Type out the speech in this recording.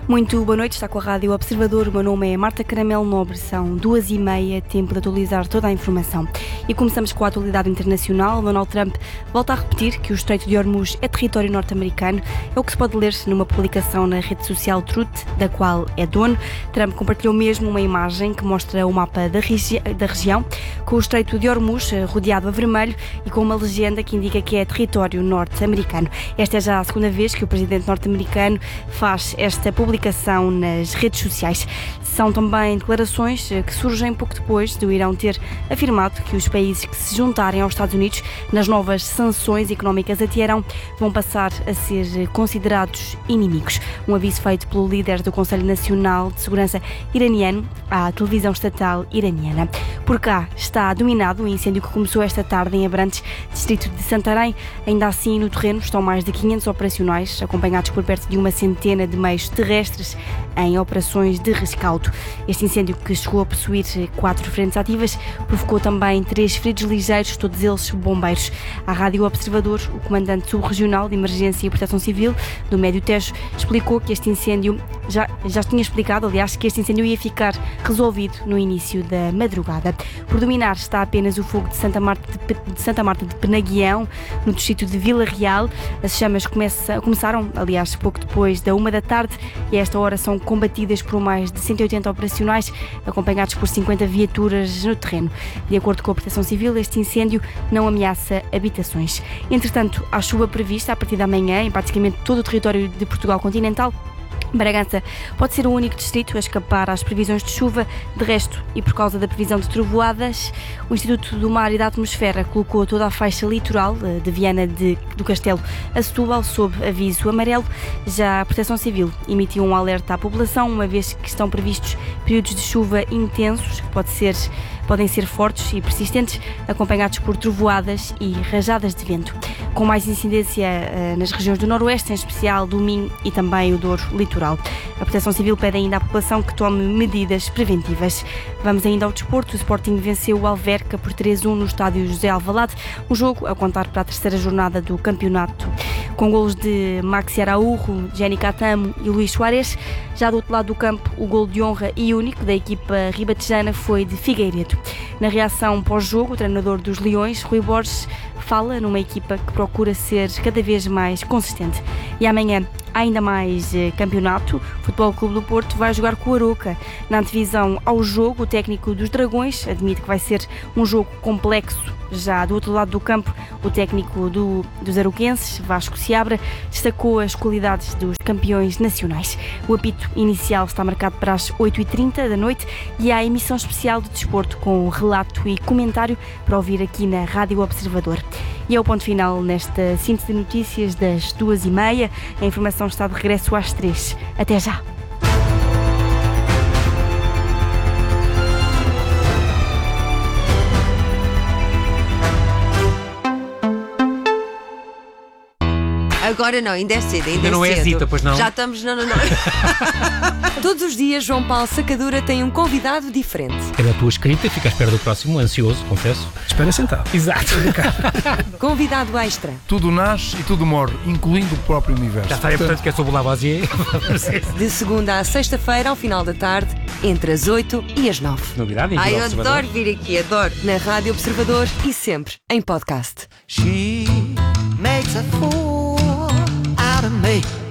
Muito boa noite, está com a Rádio Observador. O meu nome é Marta Caramelo Nobre, são 2h30, tempo de atualizar toda a informação. E começamos com a atualidade internacional. Donald Trump volta a repetir que o Estreito de Hormuz é território norte-americano. É o que se pode ler numa publicação na rede social Truth, da qual é dono. Trump compartilhou mesmo uma imagem que mostra o mapa da região, com o Estreito de Hormuz rodeado a vermelho e com uma legenda que indica que é território norte-americano. Esta é já a segunda vez que o presidente norte-americano faz esta publicação nas redes sociais. São também declarações que surgem pouco depois do Irão ter afirmado que os países que se juntarem aos Estados Unidos nas novas sanções económicas a Teherão vão passar a ser considerados inimigos. Um aviso feito pelo líder do Conselho Nacional de Segurança iraniano à televisão estatal iraniana. Por cá está dominado o incêndio que começou esta tarde em Abrantes, distrito de Santarém. Ainda assim, no terreno estão mais de 500 operacionais, acompanhados por perto de uma centena de meios terrestres em operações de rescaldo. Este incêndio, que chegou a possuir 4 frentes ativas, provocou também 3 feridos ligeiros, todos eles bombeiros. À Rádio Observador, o comandante subregional de Emergência e Proteção Civil do Médio Tejo explicou que este incêndio, já tinha explicado, aliás, que este incêndio ia ficar resolvido no início da madrugada. Por dominar está apenas o fogo de Santa Marta de Penaguião, no distrito de Vila Real. As chamas começaram, aliás, pouco depois da 1 da tarde, e a esta hora são combatidas por mais de 180 operacionais, acompanhados por 50 viaturas no terreno. De acordo com a Proteção Civil, este incêndio não ameaça habitações. Entretanto, há chuva prevista a partir da manhã em praticamente todo o território de Portugal continental. Bragança pode ser o único distrito a escapar às previsões de chuva. De resto, e por causa da previsão de trovoadas, o Instituto do Mar e da Atmosfera colocou toda a faixa litoral de Viana do Castelo a Setúbal sob aviso amarelo. Já a Proteção Civil emitiu um alerta à população, uma vez que estão previstos períodos de chuva intensos, que podem ser fortes e persistentes, acompanhados por trovoadas e rajadas de vento, com mais incidência nas regiões do Noroeste, em especial do Minho e também o Douro Litoral. A Proteção Civil pede ainda à população que tome medidas preventivas. Vamos ainda ao desporto. O Sporting venceu o Alverca por 3-1 no estádio José Alvalade, um jogo a contar para a terceira jornada do campeonato, com golos de Maxi Araújo, Jenny Catamo e Luís Soares. Já do outro lado do campo, o golo de honra e único da equipa ribatejana foi de Figueiredo. Na reação pós-jogo, o treinador dos Leões, Rui Borges, fala numa equipa que procura ser cada vez mais consistente. E amanhã há ainda mais campeonato. O Futebol Clube do Porto vai jogar com o Aroca. Na antevisão ao jogo, o técnico dos Dragões admite que vai ser um jogo complexo. Já do outro lado do campo, o técnico dos aroquenses, Vasco Seabra, destacou as qualidades dos campeões nacionais. O apito inicial está marcado para as 8h30 da noite e há emissão especial de desporto com relato e comentário para ouvir aqui na Rádio Observador. E é o ponto final nesta síntese de notícias das 2h30. A informação está de regresso às 3. Até já! Agora não, ainda é cedo. Ainda não é Zita, pois não? Já estamos... Não. Todos os dias, João Paulo Sacadura tem um convidado diferente. É da tua escrita e ficas perto do próximo, ansioso, confesso. Espera sentado. Exato. Convidado extra. Tudo nasce e tudo morre, incluindo o próprio universo. Já está, portanto, que é sobre o Lavoisier. De segunda à sexta-feira, ao final da tarde, entre as 8 e as 9. Novidade, em Ai, eu Observador. adoro vir aqui, adoro. Na Rádio Observador e sempre em podcast. She makes a fool out of me.